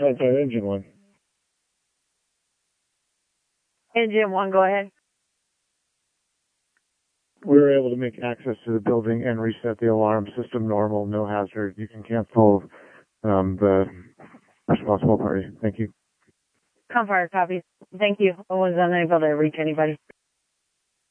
Contact Engine 1. Engine 1, go ahead. We were able to make access to the building and reset the alarm system normal, no hazard. You can cancel the responsible party. Thank you. Comfire, copy. Thank you. I was unable to reach anybody.